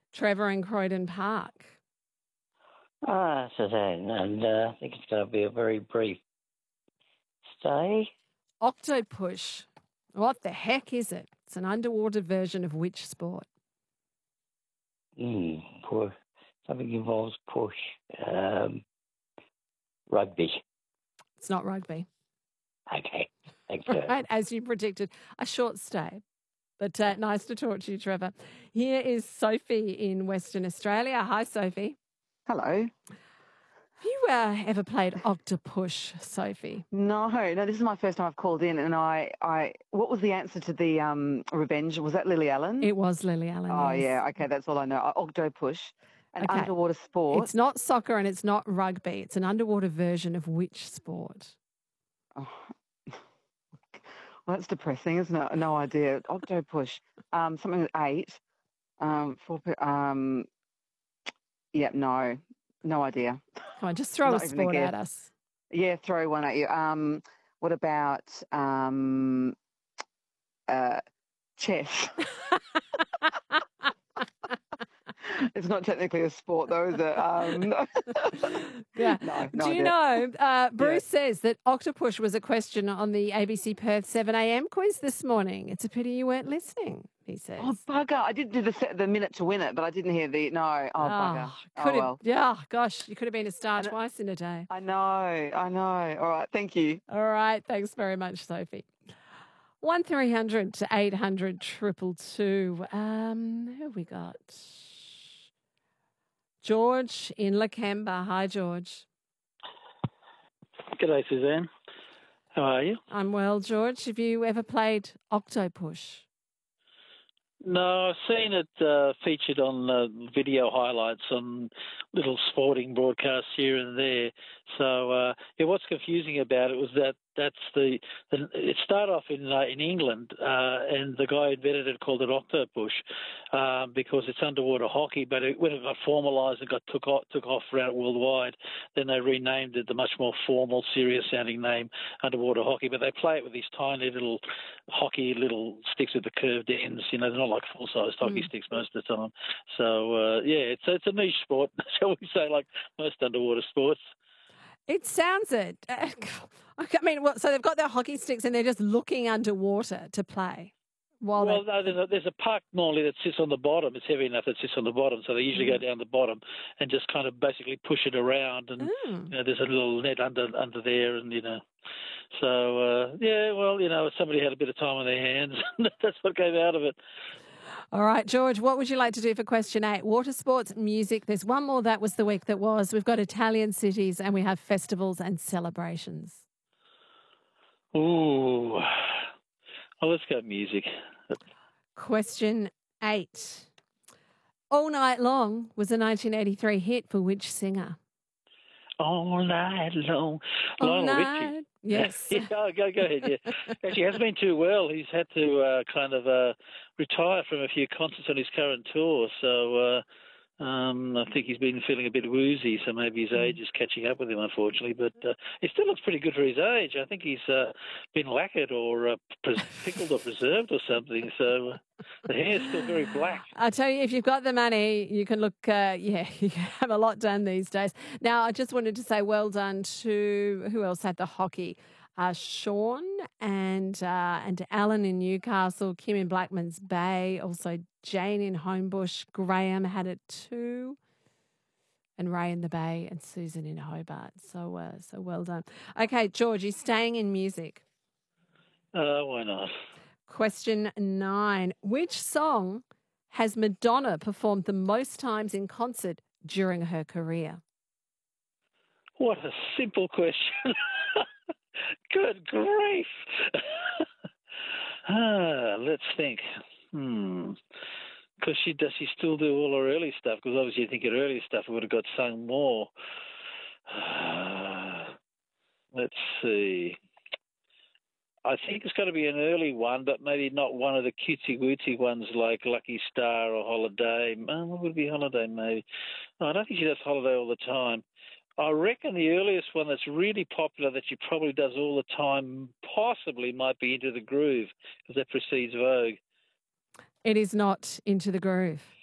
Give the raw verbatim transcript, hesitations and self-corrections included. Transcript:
Trevor in Croydon Park. Ah, Suzanne, and uh, I think it's going to be a very brief stay. Octopush. What the heck is it? It's an underwater version of which sport? Mm, poor, something involves push. Um, rugby. It's not rugby. Okay, thanks for Right, as you predicted, a short stay. But uh, nice to talk to you, Trevor. Here is Sophie in Western Australia. Hi, Sophie. Hello. Have you uh, ever played Octopush, Sophie? No, no, this is my first time I've called in, and I, I, what was the answer to the um, revenge? Was that Lily Allen? It was Lily Allen. Oh, yes. yeah, okay, that's all I know. Uh, Octopush, an Okay. underwater sport. It's not soccer and it's not rugby. It's an underwater version of which sport? Oh. Well, that's depressing, isn't it? No idea. Octopush, um, something with eight. Um, four. Um, yeah, no, no idea. Come on, just throw a Not even a sport guess. at us. Yeah, throw one at you. Um, what about um, uh, chess? It's not technically a sport, though, is it? Um, Yeah. no, no Do you idea. know, uh, Bruce says that Octopush was a question on the A B C Perth seven a.m. quiz this morning. It's a pity you weren't listening, he says. Oh, bugger. I did do the, set, the minute to win it, but I didn't hear the, no. Oh, bugger. could Oh, have, well. Yeah, gosh, you could have been a star And it- twice in a day. I know, I know. All right, thank you. All right, thanks very much, Sophie. one three hundred to eight hundred two two two. Um, who have we got? George in Lakemba. Hi, George. G'day, Suzanne. How are you? I'm well, George. Have you ever played Octopush? No, I've seen it uh, featured on uh, video highlights on little sporting broadcasts here and there. So, uh, yeah, what's confusing about it was that that's the, the it started off in uh, in England, uh, and the guy who invented it called it Octopush um, because it's underwater hockey. But it, when it got formalised and got took off, took off around worldwide, then they renamed it the much more formal, serious-sounding name, underwater hockey. But they play it with these tiny little hockey little sticks with the curved ends. You know, they're not like full-size hockey mm. sticks most of the time. So uh, yeah, it's it's a niche sport, shall we say, like most underwater sports. It sounds it. I mean, well, so they've got their hockey sticks and they're just looking underwater to play. While well, they... no, there's a, there's a puck normally that sits on the bottom. It's heavy enough that sits on the bottom, so they usually mm. go down the bottom and just kind of basically push it around. And mm. you know, there's a little net under under there, and you know, so uh, yeah, well, you know, somebody had a bit of time on their hands. That's what came out of it. All right, George, what would you like to do for question eight? Water sports, music. There's one more. That was the week that was. We've got Italian cities and we have festivals and celebrations. Ooh. Well, let's go music. Question eight. All Night Long was a nineteen eighty-three hit for which singer? All Night Long. All Lionel night. Richie. Yes. yeah, go, go ahead, yeah. Actually, he hasn't been too well. He's had to uh, kind of uh, retire from a few concerts on his current tour, so uh, um, I think he's been feeling a bit woozy, so maybe his age is catching up with him, unfortunately. But uh, he still looks pretty good for his age. I think he's uh, been lacquered or uh, pickled or preserved or something, so uh, the hair's still very black. I tell you, if you've got the money, you can look, uh, yeah, you can have a lot done these days. Now, I just wanted to say well done to, who else had the hockey? Uh, Sean and uh, and Alan in Newcastle, Kim in Blackman's Bay, also Jane in Homebush, Graham had it too, and Ray in the Bay and Susan in Hobart. So uh, so well done. Okay, George, you're staying in music. Uh, why not? Question nine. Which song has Madonna performed the most times in concert during her career? What a simple question. Good grief. ah, let's think. Hmm. Because she does, she still do all her early stuff? Because obviously, you think her early stuff would have got sung more. Uh, let's see. I think it's got to be an early one, but maybe not one of the cutesy-wootsy ones like Lucky Star or Holiday. Oh, what would be Holiday, maybe? No, I don't think she does Holiday all the time. I reckon the earliest one that's really popular that she probably does all the time possibly might be Into the Groove, because that precedes Vogue. It is not Into the Groove.